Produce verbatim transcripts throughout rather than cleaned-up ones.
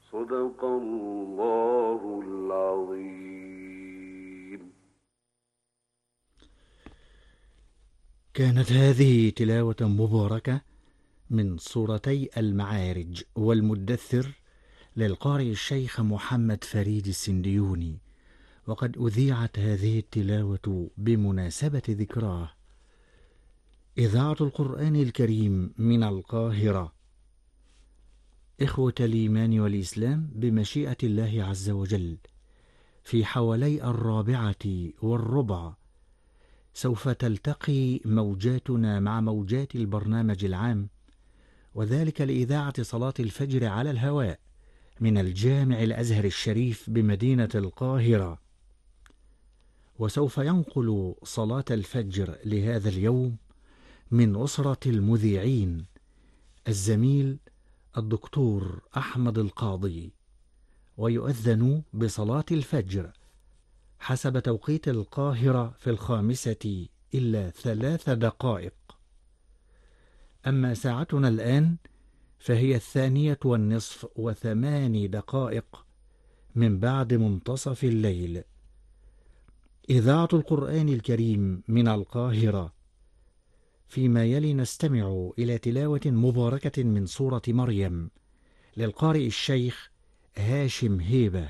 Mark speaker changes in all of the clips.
Speaker 1: صدق الله العظيم.
Speaker 2: كانت هذه تلاوة مباركة من سورتي المعارج والمدثر للقارئ الشيخ محمد فريد السنديوني، وقد أذيعت هذه التلاوة بمناسبة ذكراه. إذاعة القرآن الكريم من القاهرة. إخوة الإيمان والإسلام، بمشيئة الله عز وجل في حوالي الرابعة والربع سوف تلتقي موجاتنا مع موجات البرنامج العام، وذلك لإذاعة صلاة الفجر على الهواء من الجامع الأزهر الشريف بمدينة القاهرة. وسوف ينقل صلاة الفجر لهذا اليوم من أسرة المذيعين الزميل الدكتور أحمد القاضي، ويؤذن بصلاة الفجر حسب توقيت القاهرة في الخامسة إلا ثلاث دقائق. أما ساعتنا الآن فهي الثانية والنصف وثماني دقائق من بعد منتصف الليل. إذاعة القرآن الكريم من القاهرة. فيما يلي نستمع إلى تلاوة مباركة من سورة مريم للقارئ الشيخ هاشم هيبة.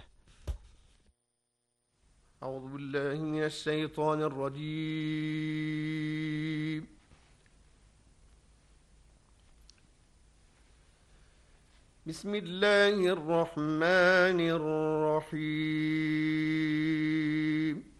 Speaker 3: أعوذ بالله من الشيطان الرجيم. بسم الله الرحمن الرحيم.